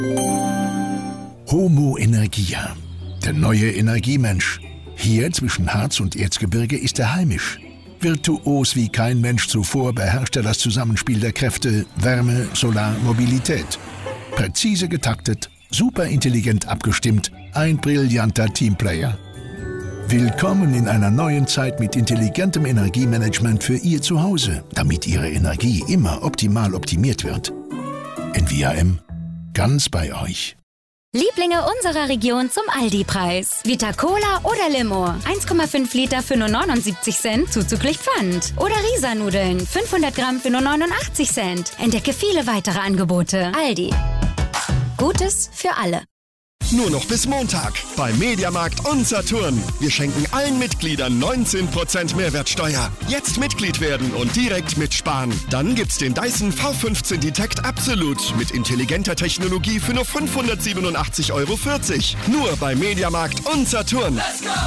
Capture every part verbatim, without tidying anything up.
Homo Energia, der neue Energiemensch. Hier zwischen Harz und Erzgebirge ist er heimisch. Virtuos wie kein Mensch zuvor beherrscht er das Zusammenspiel der Kräfte Wärme, Solar, Mobilität. Präzise getaktet, superintelligent abgestimmt, ein brillanter Teamplayer. Willkommen in einer neuen Zeit mit intelligentem Energiemanagement für Ihr Zuhause, damit Ihre Energie immer optimal optimiert wird. N V A M, ganz bei euch. Lieblinge unserer Region zum Aldi-Preis. Vita Cola oder Limo. eins Komma fünf Liter für nur neunundsiebzig Cent zuzüglich Pfand. Oder Risa-Nudeln. fünfhundert Gramm für nur neunundachtzig Cent. Entdecke viele weitere Angebote. Aldi. Gutes für alle. Nur noch bis Montag bei Mediamarkt und Saturn. Wir schenken allen Mitgliedern neunzehn Prozent Mehrwertsteuer. Jetzt Mitglied werden und direkt mitsparen. Dann gibt's den Dyson V fünfzehn Detect Absolute mit intelligenter Technologie für nur fünfhundertsiebenundachtzig Euro vierzig. Nur bei Mediamarkt und Saturn. Let's go!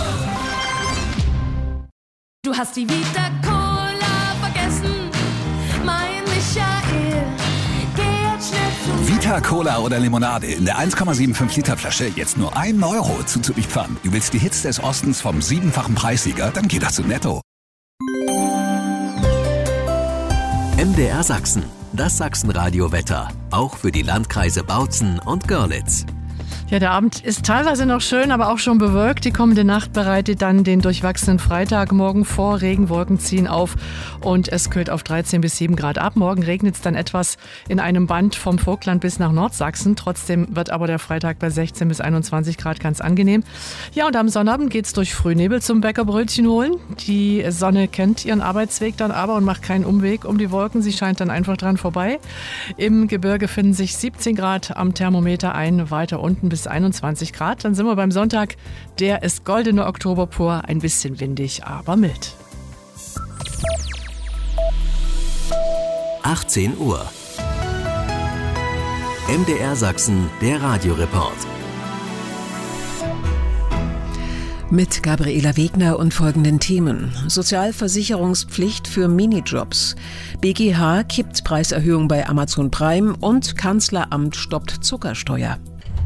Du hast die Vita Cola vergessen, mein Michael. Vita Cola oder Limonade in der eins Komma fünfundsiebzig Liter Flasche jetzt nur ein Euro zuzüglich Pfand. Du willst die Hits des Ostens vom siebenfachen Preissieger? Dann geh doch zu Netto. M D R Sachsen, das Sachsenradio-Wetter. Auch für die Landkreise Bautzen und Görlitz. Ja, der Abend ist teilweise noch schön, aber auch schon bewölkt. Die kommende Nacht bereitet dann den durchwachsenen Freitag. Morgen vor, Regenwolken ziehen auf und es kühlt auf dreizehn bis sieben Grad ab. Morgen regnet es dann etwas in einem Band vom Vogtland bis nach Nordsachsen. Trotzdem wird aber der Freitag bei sechzehn bis einundzwanzig Grad ganz angenehm. Ja, und am Sonnabend geht es durch Frühnebel zum Bäckerbrötchen holen. Die Sonne kennt ihren Arbeitsweg dann aber und macht keinen Umweg um die Wolken. Sie scheint dann einfach dran vorbei. Im Gebirge finden sich siebzehn Grad am Thermometer ein, weiter unten bis einundzwanzig Grad. Dann sind wir beim Sonntag. Der ist goldene Oktober pur. Ein bisschen windig, aber mild. achtzehn Uhr. M D R Sachsen, der Radioreport. Mit Gabriela Wegner und folgenden Themen. Sozialversicherungspflicht für Minijobs. B G H kippt Preiserhöhung bei Amazon Prime und Kanzleramt stoppt Zuckersteuer.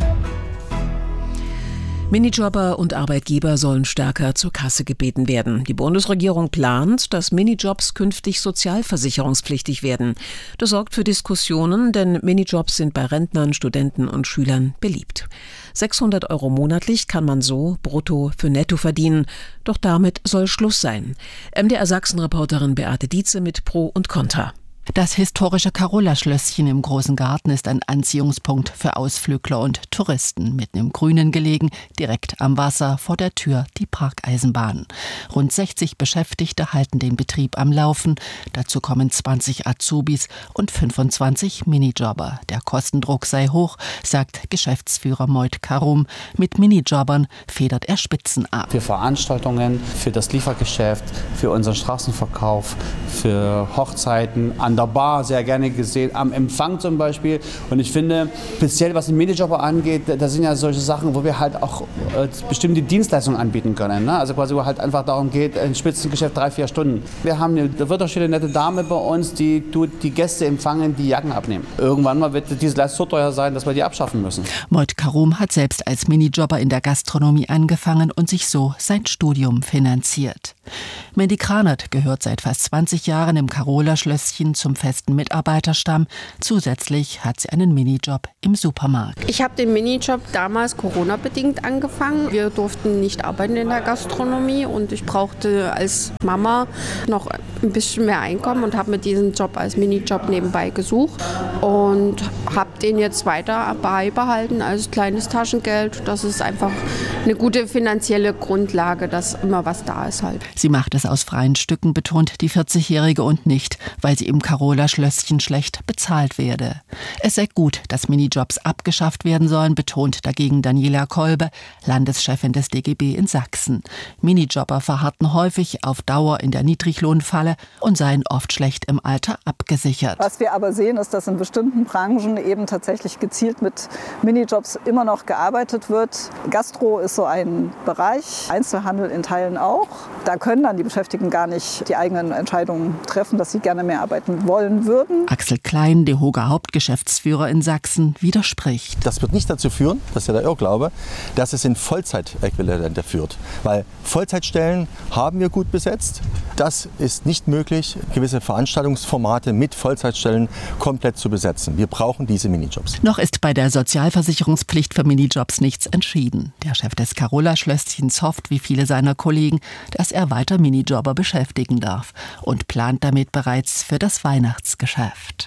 Minijobber und Arbeitgeber sollen stärker zur Kasse gebeten werden. Die Bundesregierung plant, dass Minijobs künftig sozialversicherungspflichtig werden. Das sorgt für Diskussionen, denn Minijobs sind bei Rentnern, Studenten und Schülern beliebt. sechshundert Euro monatlich kann man so brutto für netto verdienen. Doch damit soll Schluss sein. M D R Sachsen-Reporterin Beate Dietze mit Pro und Contra. Das historische Carola-Schlösschen im Großen Garten ist ein Anziehungspunkt für Ausflügler und Touristen. Mitten im Grünen gelegen, direkt am Wasser, vor der Tür die Parkeisenbahn. Rund sechzig Beschäftigte halten den Betrieb am Laufen. Dazu kommen zwanzig Azubis und fünfundzwanzig Minijobber. Der Kostendruck sei hoch, sagt Geschäftsführer Moit Karum. Mit Minijobbern federt er Spitzen ab. Für Veranstaltungen, für das Liefergeschäft, für unseren Straßenverkauf, für Hochzeiten, an der Bar sehr gerne gesehen, am Empfang zum Beispiel. Und ich finde, speziell was den Minijobber angeht, da sind ja solche Sachen, wo wir halt auch äh, bestimmte Dienstleistungen anbieten können. Ne? Also quasi, wo halt einfach darum geht, ein Spitzengeschäft drei, vier Stunden. Wir haben eine, da wird auch schon eine nette Dame bei uns, die tut die Gäste empfangen, die Jacken abnehmen. Irgendwann mal wird diese Leistung so teuer sein, dass wir die abschaffen müssen. Moit Karum hat selbst als Minijobber in der Gastronomie angefangen und sich so sein Studium finanziert. Mandy Kranert gehört seit fast zwanzig Jahren im Carola-Schlösschen zum festen Mitarbeiterstamm. Zusätzlich hat sie einen Minijob im Supermarkt. Ich habe den Minijob damals Corona-bedingt angefangen. Wir durften nicht arbeiten in der Gastronomie und ich brauchte als Mama noch ein bisschen mehr Einkommen und habe mir diesen Job als Minijob nebenbei gesucht und habe den jetzt weiter beibehalten als kleines Taschengeld. Das ist einfach eine gute finanzielle Grundlage, dass immer was da ist halt. Sie macht es aus freien Stücken, betont die vierzigjährige, und nicht, weil sie im Carola-Schlösschen schlecht bezahlt werde. Es sei gut, dass Minijobs abgeschafft werden sollen, betont dagegen Daniela Kolbe, Landeschefin des D G B in Sachsen. Minijobber verharrten häufig auf Dauer in der Niedriglohnfalle und seien oft schlecht im Alter abgesichert. Was wir aber sehen, ist, dass in bestimmten Branchen eben tatsächlich gezielt mit Minijobs immer noch gearbeitet wird. Gastro ist so ein Bereich, Einzelhandel in Teilen auch. Da können dann die Beschäftigten gar nicht die eigenen Entscheidungen treffen, dass sie gerne mehr arbeiten wollen würden. Axel Klein, DEHOGA Hauptgeschäftsführer in Sachsen, widerspricht. Das wird nicht dazu führen, das ist ja der Irrglaube, dass es in Vollzeitäquivalente führt. Weil Vollzeitstellen haben wir gut besetzt. Das ist nicht möglich, gewisse Veranstaltungsformate mit Vollzeitstellen komplett zu besetzen. Wir brauchen diese Minijobs. Noch ist bei der Sozialversicherungspflicht für Minijobs nichts entschieden. Der Chef des Carola-Schlösschens hofft, wie viele seiner Kollegen, dass er weiter Minijobber beschäftigen darf und plant damit bereits für das Weihnachtsgeschäft.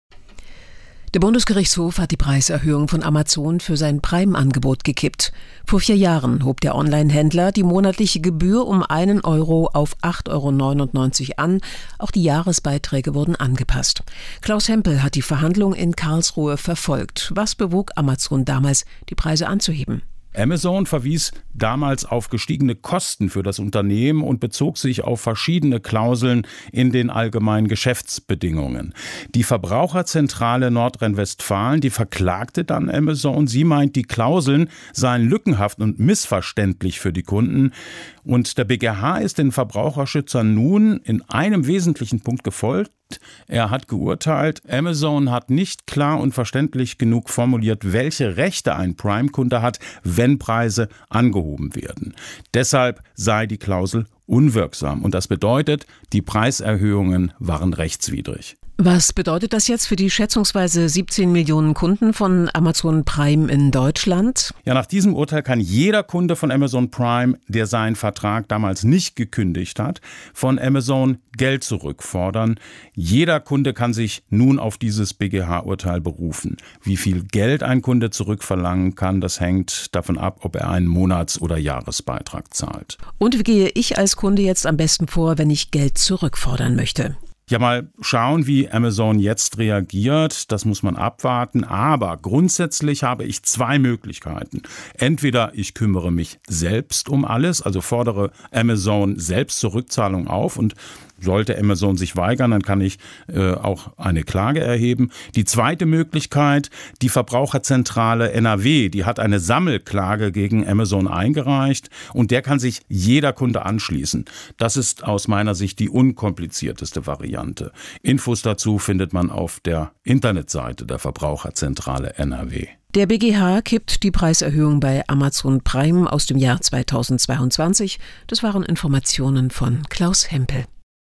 Der Bundesgerichtshof hat die Preiserhöhung von Amazon für sein Prime-Angebot gekippt. Vor vier Jahren hob der Online-Händler die monatliche Gebühr um einen Euro auf acht Euro neunundneunzig an. Auch die Jahresbeiträge wurden angepasst. Klaus Hempel hat die Verhandlung in Karlsruhe verfolgt. Was bewog Amazon damals, die Preise anzuheben? Amazon verwies damals auf gestiegene Kosten für das Unternehmen und bezog sich auf verschiedene Klauseln in den allgemeinen Geschäftsbedingungen. Die Verbraucherzentrale Nordrhein-Westfalen, die verklagte dann Amazon. Sie meint, die Klauseln seien lückenhaft und missverständlich für die Kunden. Und der B G H ist den Verbraucherschützern nun in einem wesentlichen Punkt gefolgt. Er hat geurteilt, Amazon hat nicht klar und verständlich genug formuliert, welche Rechte ein Prime-Kunde hat, wenn Preise angehoben werden. Deshalb sei die Klausel unwirksam. Und das bedeutet, die Preiserhöhungen waren rechtswidrig. Was bedeutet das jetzt für die schätzungsweise siebzehn Millionen Kunden von Amazon Prime in Deutschland? Ja, nach diesem Urteil kann jeder Kunde von Amazon Prime, der seinen Vertrag damals nicht gekündigt hat, von Amazon Geld zurückfordern. Jeder Kunde kann sich nun auf dieses B G H-Urteil berufen. Wie viel Geld ein Kunde zurückverlangen kann, das hängt davon ab, ob er einen Monats- oder Jahresbeitrag zahlt. Und wie gehe ich als Kunde jetzt am besten vor, wenn ich Geld zurückfordern möchte? Ja, mal schauen, wie Amazon jetzt reagiert. Das muss man abwarten. Aber grundsätzlich habe ich zwei Möglichkeiten. Entweder ich kümmere mich selbst um alles, also fordere Amazon selbst zur Rückzahlung auf und sollte Amazon sich weigern, dann kann ich äh, auch eine Klage erheben. Die zweite Möglichkeit, die Verbraucherzentrale N R W, die hat eine Sammelklage gegen Amazon eingereicht und der kann sich jeder Kunde anschließen. Das ist aus meiner Sicht die unkomplizierteste Variante. Infos dazu findet man auf der Internetseite der Verbraucherzentrale N R W. Der B G H kippt die Preiserhöhung bei Amazon Prime aus dem Jahr zweitausendzweiundzwanzig. Das waren Informationen von Klaus Hempel.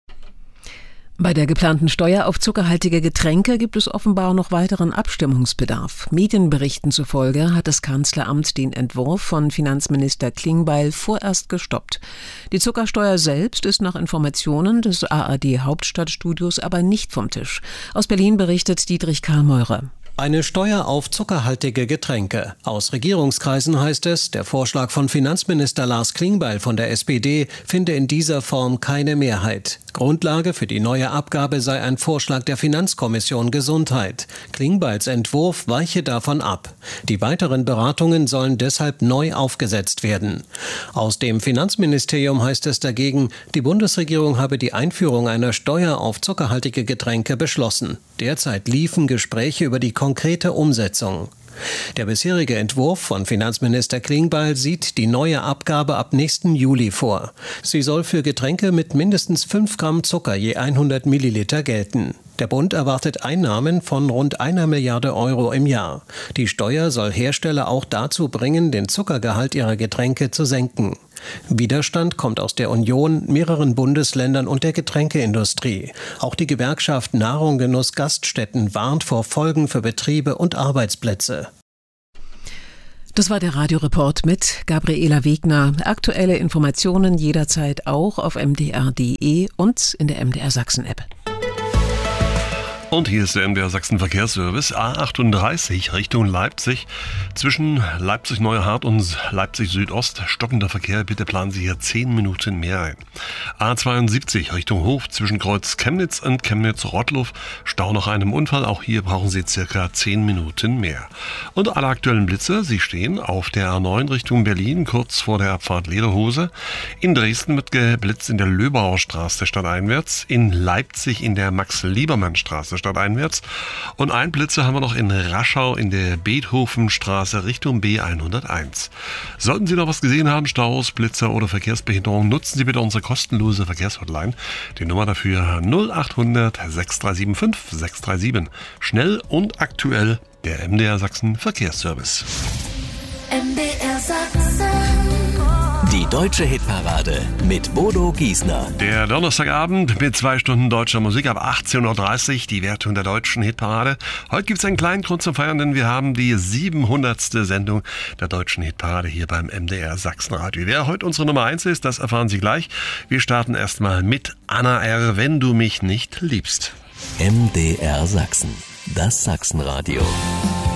Bei der geplanten Steuer auf zuckerhaltige Getränke gibt es offenbar noch weiteren Abstimmungsbedarf. Medienberichten zufolge hat das Kanzleramt den Entwurf von Finanzminister Klingbeil vorerst gestoppt. Die Zuckersteuer selbst ist nach Informationen des A R D-Hauptstadtstudios aber nicht vom Tisch. Aus Berlin berichtet Dietrich Karl Meurer. Eine Steuer auf zuckerhaltige Getränke. Aus Regierungskreisen heißt es, der Vorschlag von Finanzminister Lars Klingbeil von der S P D finde in dieser Form keine Mehrheit. Grundlage für die neue Abgabe sei ein Vorschlag der Finanzkommission Gesundheit. Klingbeils Entwurf weiche davon ab. Die weiteren Beratungen sollen deshalb neu aufgesetzt werden. Aus dem Finanzministerium heißt es dagegen, die Bundesregierung habe die Einführung einer Steuer auf zuckerhaltige Getränke beschlossen. Derzeit liefen Gespräche über die konkrete Umsetzung. Der bisherige Entwurf von Finanzminister Klingbeil sieht die neue Abgabe ab nächsten Juli vor. Sie soll für Getränke mit mindestens fünf Gramm Zucker je hundert Milliliter gelten. Der Bund erwartet Einnahmen von rund einer Milliarde Euro im Jahr. Die Steuer soll Hersteller auch dazu bringen, den Zuckergehalt ihrer Getränke zu senken. Widerstand kommt aus der Union, mehreren Bundesländern und der Getränkeindustrie. Auch die Gewerkschaft Nahrung, Genuss, Gaststätten warnt vor Folgen für Betriebe und Arbeitsplätze. Das war der Radioreport mit Gabriela Wegner. Aktuelle Informationen jederzeit auch auf m d r punkt d e und in der M D R Sachsen-App. Und hier ist der M D R Sachsen Verkehrsservice A achtunddreißig Richtung Leipzig. Zwischen Leipzig-Neuhardt und Leipzig-Südost stockender Verkehr. Bitte planen Sie hier zehn Minuten mehr ein. A zweiundsiebzig Richtung Hof zwischen Kreuz Chemnitz und Chemnitz-Rottluff. Stau nach einem Unfall. Auch hier brauchen Sie circa zehn Minuten mehr. Und alle aktuellen Blitze, sie stehen auf der A neun Richtung Berlin, kurz vor der Abfahrt Lederhose. In Dresden wird geblitzt in der Löbauer Straße stadteinwärts. In Leipzig in der Max-Liebermann-Straße Stadt einwärts. Und ein Blitzer haben wir noch in Raschau in der Beethovenstraße Richtung B hunderteins. Sollten Sie noch was gesehen haben, Staus, Blitzer oder Verkehrsbehinderung, nutzen Sie bitte unsere kostenlose Verkehrshotline. Die Nummer dafür null achthundert sechs drei sieben fünf sechs drei sieben. Schnell und aktuell der M D R Sachsen Verkehrsservice. M D R Sachsen. Die deutsche Hitparade mit Bodo Giesner. Der Donnerstagabend mit zwei Stunden deutscher Musik ab achtzehn Uhr dreißig, die Wertung der deutschen Hitparade. Heute gibt es einen kleinen Grund zum Feiern, denn wir haben die siebenhundertste Sendung der deutschen Hitparade hier beim M D R Sachsenradio. Wer heute unsere Nummer eins ist, das erfahren Sie gleich. Wir starten erstmal mit Anna R., wenn du mich nicht liebst. M D R Sachsen, das Sachsenradio.